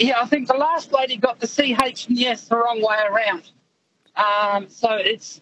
Yeah, I think the last lady got the CH and the S the wrong way around. So it's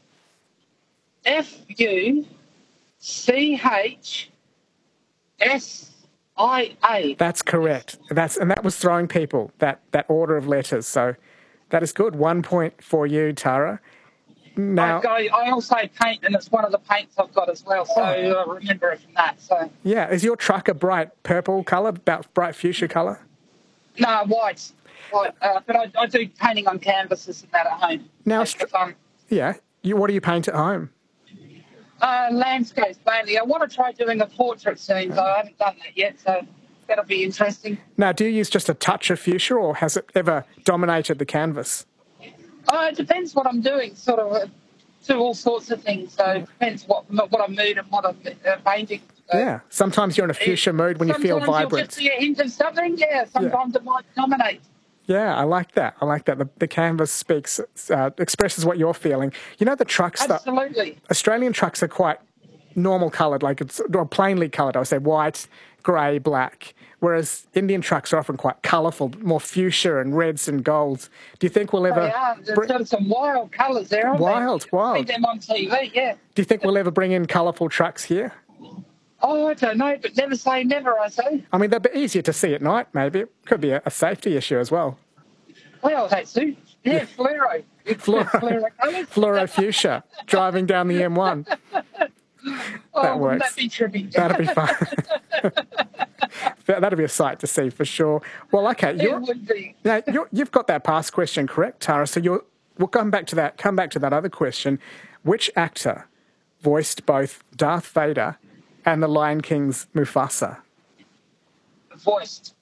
FUCHSIA. That's correct. And that was throwing people, that order of letters. So that is good. 1 point for you, Tara. Now, I also paint, and it's one of the paints I've got as well, so I remember it from that. So yeah, is your truck a bright purple colour, about bright fuchsia colour? No, white. But I do painting on canvases and that at home. Now, yeah. What do you paint at home? Landscapes mainly. I want to try doing a portrait soon, but I haven't done that yet, so that'll be interesting. Now, do you use just a touch of fuchsia, or has it ever dominated the canvas? It depends what I'm doing, sort of do all sorts of things, so it depends what I'm mood and what I'm painting. So yeah, sometimes you're in a fuchsia mood when you feel vibrant. Sometimes you'll just see a hint of something, sometimes it might dominate. Yeah, I like that. The canvas expresses what you're feeling. You know, the trucks... Absolutely. Australian trucks are quite normal coloured, or plainly coloured. I would say white, grey, black. Whereas Indian trucks are often quite colourful, more fuchsia and reds and golds. Do you think we'll ever... They are. There's some wild colours there, aren't Wild. I see them on TV, yeah. Do you think we'll ever bring in colourful trucks here? Oh, I don't know, but never say never, I say. I mean, they'd be easier to see at night, maybe. It could be a safety issue as well. Well, that's it. Yeah, fluoro. Fluoro fuchsia, driving down the M1. That works. Wouldn't that be trippy? That'd be fun. That'd be a sight to see for sure. Well, okay. It would be. Now, you've got that past question correct, Tara, so we'll come back to that other question. Which actor voiced both Darth Vader and the Lion King's Mufasa? Voiced.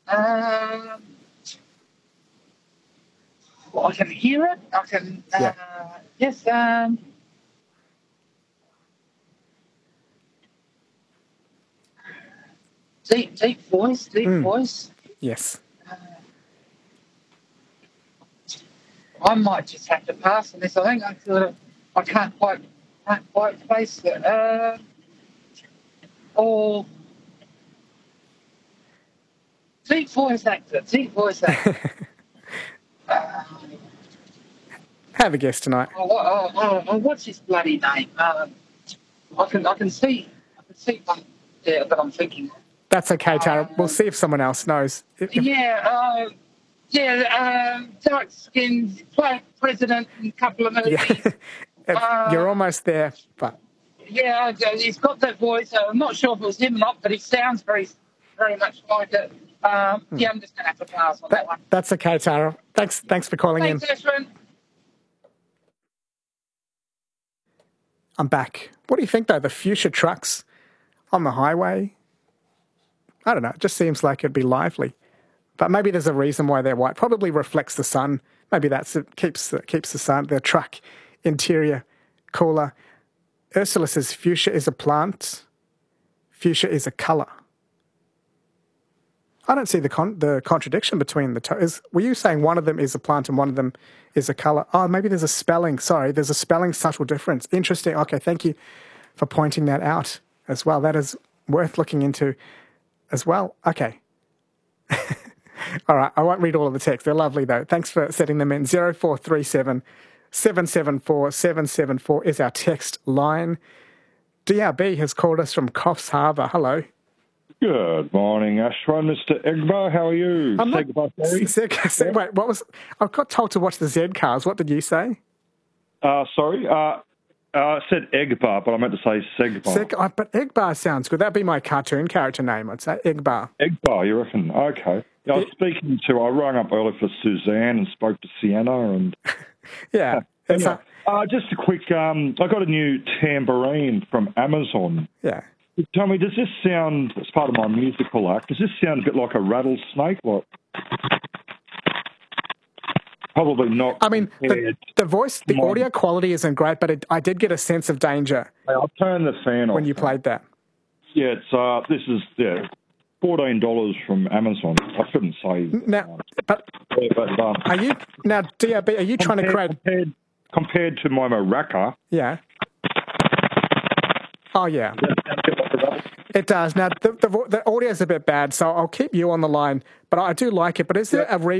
Well, I can hear it. I can. Yes. Deep voice. Yes. I might just have to pass on this. I think I can't quite place it. Or deep voice actor. Have a guess tonight. What's his bloody name? I can see one there that I'm thinking. That's okay, Tara. We'll see if someone else knows. Dark skinned, played president in a couple of movies. Yeah. You're almost there, but yeah, he's got that voice. I'm not sure if it was him or not, but he sounds very, very much like it. I'm just going to have to pass on that one. That's okay, Tara. Thanks for calling in. Thanks, Ashwin. I'm back. What do you think, though? The fuchsia trucks on the highway? I don't know. It just seems like it'd be lively. But maybe there's a reason why they're white. Probably reflects the sun. Maybe keeps the truck interior cooler. Ursula says fuchsia is a plant. Fuchsia is a colour. I don't see the contradiction between the two. Were you saying one of them is a plant and one of them is a colour? Oh, maybe there's a spelling. Sorry, there's a spelling subtle difference. Interesting. Okay, thank you for pointing that out as well. That is worth looking into as well. Okay. All right, I won't read all of the text. They're lovely, though. Thanks for setting them in. 0437 774 774 is our text line. DRB has called us from Coffs Harbour. Hello. Good morning, Ashwin. Mr. Egbar, how are you? Wait, what was... I got told to watch the Z Cars. What did you say? Sorry? I said Egbar, but I meant to say Segbar. But Egbar sounds good. That'd be my cartoon character name, I'd say. Egbar. Egbar, you reckon? Okay. Yeah, I rang up earlier for Suzanne and spoke to Sienna and... Yeah. Anyway, just a quick... I got a new tambourine from Amazon. Yeah. Tell me, does this sound, as part of my musical act, does this sound a bit like a rattlesnake? What? Probably not. I mean, the voice, the audio quality isn't great, but I did get a sense of danger. I'll turn the fan off. When you played that. Yeah, this is $14 from Amazon. I shouldn't say. Now, are you now, DRB? Are you trying to create compared to my maraca? Yeah. Oh yeah. It does. Now the audio is a bit bad, so I'll keep you on the line. But I do like it. But is there a reason?